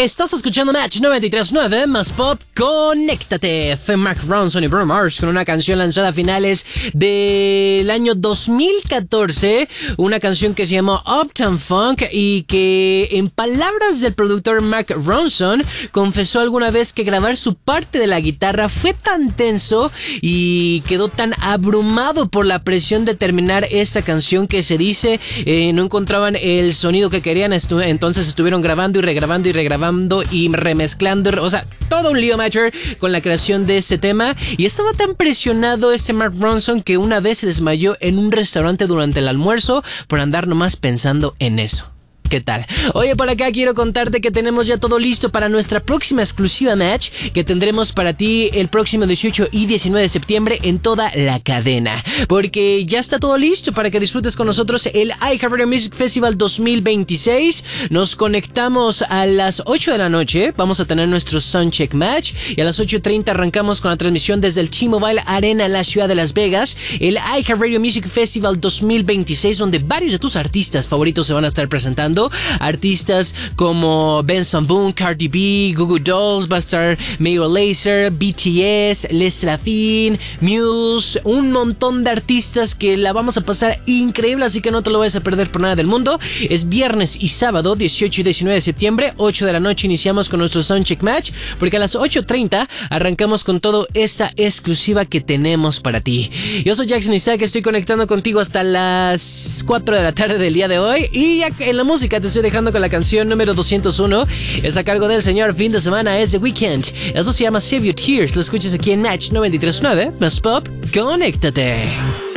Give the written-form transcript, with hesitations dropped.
Estás escuchando Match 93.9 más pop, conéctate. Fue Mark Ronson y Bruno Mars con una canción lanzada a finales del año 2014, una canción que se llamó Uptown Funk y que, en palabras del productor Mark Ronson, confesó alguna vez que grabar su parte de la guitarra fue tan tenso y quedó tan abrumado por la presión de terminar esta canción que se dice no encontraban el sonido que querían, entonces estuvieron grabando y regrabando y remezclando, o sea, todo un lío mayor con la creación de este tema, y estaba tan presionado este Mark Ronson que una vez se desmayó en un restaurante durante el almuerzo por andar nomás pensando en eso. ¿Qué tal? Oye, por acá quiero contarte que tenemos ya todo listo para nuestra próxima exclusiva match que tendremos para ti el próximo 18 y 19 de septiembre en toda la cadena. Porque ya está todo listo para que disfrutes con nosotros el iHeartRadio Music Festival 2026. Nos conectamos a las 8 de la noche. Vamos a tener nuestro Soundcheck Match. Y a las 8:30 arrancamos con la transmisión desde el T-Mobile Arena en la ciudad de Las Vegas. El iHeartRadio Music Festival 2026, donde varios de tus artistas favoritos se van a estar presentando. Artistas como Benson Boone, Cardi B, Goo Goo Dolls, va a estar Major Lazer, BTS, Les Serafin, Muse, un montón de artistas que la vamos a pasar increíble, así que no te lo vayas a perder por nada del mundo. Es viernes y sábado, 18 y 19 de septiembre, 8 de la noche iniciamos con nuestro Soundcheck Match, porque a las 8:30 arrancamos con toda esta exclusiva que tenemos para ti. Yo soy Jackson Isaac, estoy conectando contigo hasta las 4 de la tarde del día de hoy, y ya en la música te estoy dejando con la canción número 201. Es a cargo del señor Fin de Semana, es The Weeknd. Eso se llama Save Your Tears. Lo escuchas aquí en Match 93.9 más pop, conéctate.